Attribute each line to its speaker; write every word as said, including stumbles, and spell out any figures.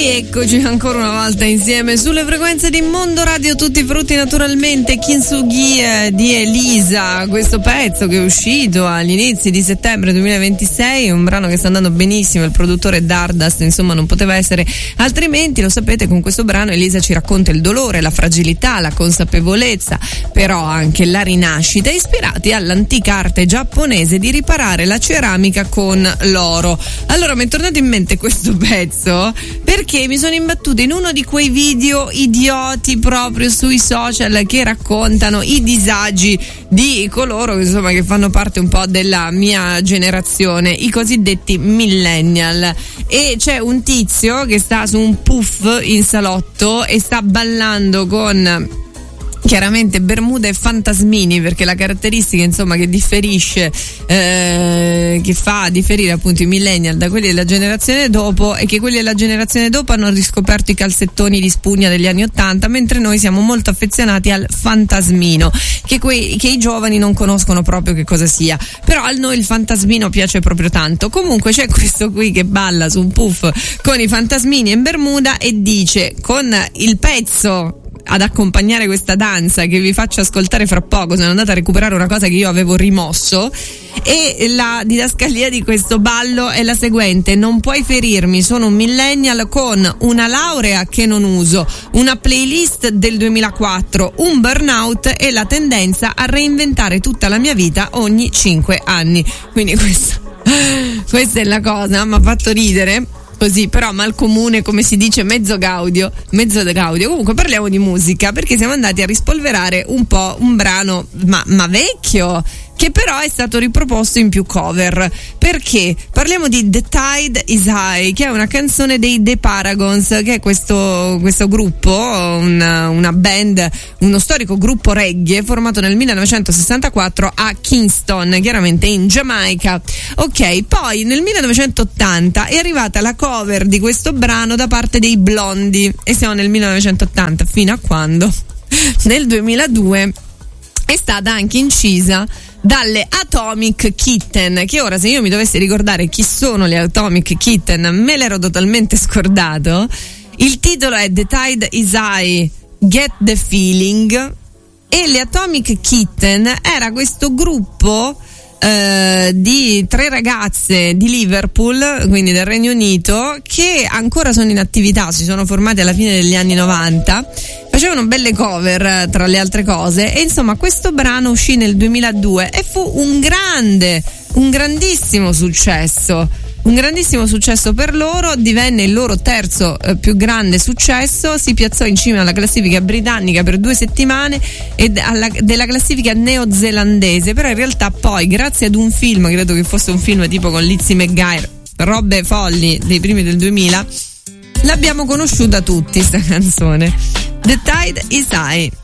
Speaker 1: rieccoci ancora una volta insieme sulle frequenze di Mondo Radio, tutti i frutti naturalmente. Kintsugi di Elisa, questo pezzo che è uscito agli inizi di settembre duemilaventisei, un brano che sta andando benissimo, il produttore Dardust, insomma non poteva essere altrimenti, lo sapete. Con questo brano Elisa ci racconta il dolore, la fragilità, la consapevolezza, però anche la rinascita, ispirati all'antica arte giapponese di riparare la ceramica con l'oro. Allora mi è tornato in mente questo pezzo perché mi sono imbattuta in uno di quei video idioti proprio sui social che raccontano i disagi di coloro insomma che fanno parte un po' della mia generazione, i cosiddetti millennial, e c'è un tizio che sta su un puff in salotto e sta ballando con chiaramente bermude e fantasmini, perché la caratteristica insomma che differisce eh, che fa differire appunto i millennial da quelli della generazione dopo è che quelli della generazione dopo hanno riscoperto i calzettoni di spugna degli anni ottanta, mentre noi siamo molto affezionati al fantasmino, che, quei, che i giovani non conoscono proprio che cosa sia, però a noi il fantasmino piace proprio tanto. Comunque c'è questo qui che balla su un puff con i fantasmini in bermuda e dice, con il pezzo ad accompagnare questa danza che vi faccio ascoltare fra poco, sono andata a recuperare una cosa che io avevo rimosso, e la didascalia di questo ballo è la seguente: non puoi ferirmi, sono un millennial con una laurea che non uso, una playlist del duemilaquattro, un burnout e la tendenza a reinventare tutta la mia vita ogni cinque anni. Quindi questa, questa è la cosa, mi ha fatto ridere così, però mal comune, come si dice, mezzo gaudio, mezzo gaudio. Comunque parliamo di musica, perché siamo andati a rispolverare un po' un brano ma, ma vecchio, che però è stato riproposto in più cover. Perché? Parliamo di The Tide is High, che è una canzone dei The Paragons, che è questo, questo gruppo, una, una band, uno storico gruppo reggae formato nel millenovecentosessantaquattro a Kingston, chiaramente in Giamaica. Ok, poi nel millenovecentottanta è arrivata la cover di questo brano da parte dei Blondie, e siamo nel millenovecentottanta fino a quando nel duemiladue è stata anche incisa dalle Atomic Kitten, che ora, se io mi dovessi ricordare chi sono le Atomic Kitten, me l'ero totalmente scordato. Il titolo è The Tide is High, Get the Feeling, e le Atomic Kitten era questo gruppo Uh, di tre ragazze di Liverpool, quindi del Regno Unito, che ancora sono in attività, si sono formate alla fine degli anni novanta, facevano belle cover tra le altre cose, e insomma questo brano uscì nel duemiladue e fu un grande, un grandissimo successo. Un grandissimo successo per loro, divenne il loro terzo eh, più grande successo, si piazzò in cima alla classifica britannica per due settimane e alla, della classifica neozelandese, però in realtà poi, grazie ad un film, credo che fosse un film tipo con Lizzie McGuire, robe folli dei primi del duemila, l'abbiamo conosciuta tutti sta canzone. The Tide is High.